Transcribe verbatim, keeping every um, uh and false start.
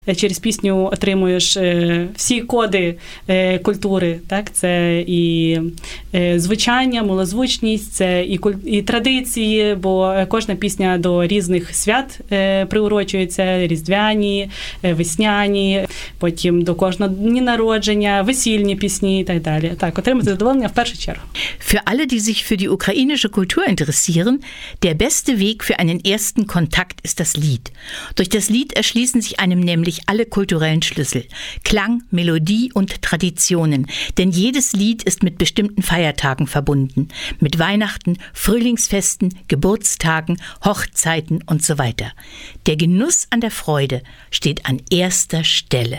Через пісню отримуєш всі коди культури, так? Це і звучання, милозвучність, це і, куль... і традиції, бо кожна пісня до різних свят приурочується, різдвяні, весняні, потім до кожного дні народження, весільні пісні і так далі. Так, отримати задоволення в першу чергу. Für alle, die sich für die ukrainische Kultur interessieren, der beste Weg für einen ersten Kontakt ist das Lied. Durch das Lied erschließen sich einem nämlich alle kulturellen Schlüssel, Klang, Melodie und Traditionen, denn jedes Lied ist mit bestimmten Feiertagen verbunden, mit Weihnachten, Frühlingsfesten, Geburtstagen, Hochzeiten und so weiter. Der Genuss an der Freude steht an erster Stelle.